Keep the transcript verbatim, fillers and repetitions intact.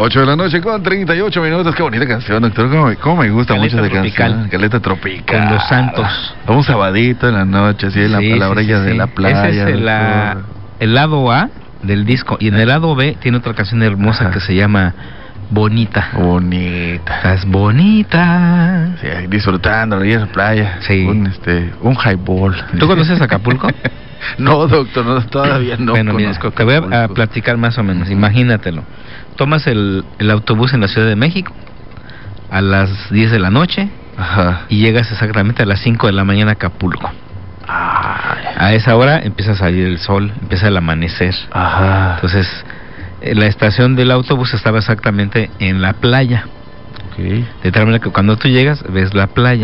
ocho de la noche con treinta y ocho minutos. Qué bonita canción, doctor. Cómo me, cómo me gusta Caleta mucho esa tropical. canción. Caleta tropical. Con Los Santos. Un sabadito en la noche, así en la, Sí, a la sí, orilla sí, de sí. la playa. Ese es el, la, el lado A del disco. Y en el lado B tiene otra canción hermosa Ajá. que se llama Bonita. Bonita. Estás bonita. Sí, disfrutando la orilla de la playa. Sí. Un, este, un highball. ¿Tú conoces Acapulco? No, doctor, no, todavía no Bueno, mira, conozco te voy a, a Acapulco. platicar más o menos. Imagínatelo. Tomas el, el autobús en la Ciudad de México a las diez de la noche Ajá. y llegas exactamente a las cinco de la mañana a Acapulco. Ay. A esa hora empieza a salir el sol, empieza el amanecer. Ajá. Entonces, eh, la estación del autobús estaba exactamente en la playa. Okay. De tal manera que cuando tú llegas, ves la playa.